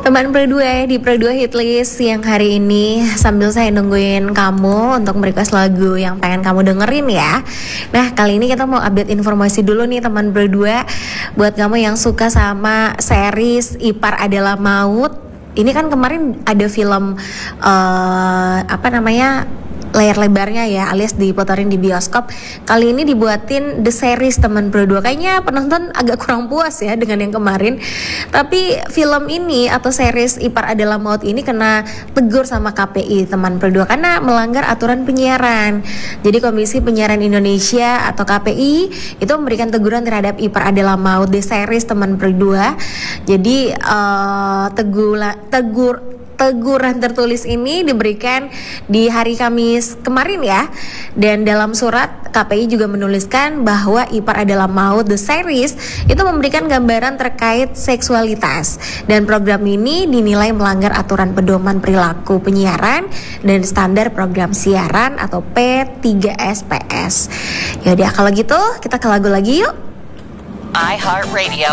Teman berdua di Berdua Hitlist yang hari ini sambil saya nungguin kamu untuk merequest lagu yang pengen kamu dengerin ya. Nah kali ini kita mau update informasi dulu nih teman berdua. Buat kamu yang suka sama series Ipar Adalah Maut. Ini kan kemarin ada film layar lebarnya ya, alias diputerin di bioskop. Kali ini dibuatin The Series teman berdua. Kayaknya penonton agak kurang puas ya dengan yang kemarin. Tapi film ini atau series Ipar Adalah Maut ini kena tegur sama KPI teman berdua karena melanggar aturan penyiaran. Jadi Komisi Penyiaran Indonesia atau KPI itu memberikan teguran terhadap Ipar Adalah Maut The Series teman berdua. Jadi teguran tertulis ini diberikan di hari Kamis kemarin ya. Dan dalam surat KPI juga menuliskan bahwa Ipar Adalah Maut The Series itu memberikan gambaran terkait seksualitas. Dan program ini dinilai melanggar aturan pedoman perilaku penyiaran dan standar program siaran atau P3SPS. Yaudah kalau gitu kita ke lagu lagi yuk. iHeartRadio.